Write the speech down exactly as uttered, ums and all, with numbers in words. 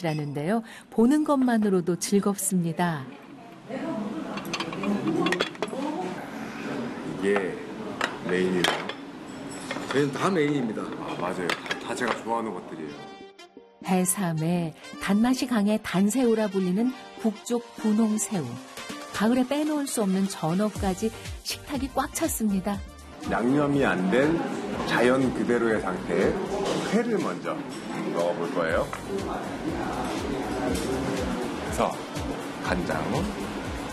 맛이라는데요. 보는 것만으로도 즐겁습니다. 이게 메인이에요? 저희는 다 메인입니다. 아, 맞아요. 다 제가 좋아하는 것들이에요. 해삼에 단맛이 강해 단새우라 불리는 북쪽 분홍새우. 가을에 빼놓을 수 없는 전어까지 식탁이 꽉 찼습니다. 양념이 안 된 자연 그대로의 상태의 회를 먼저 먹어볼 거예요. 그래서 간장,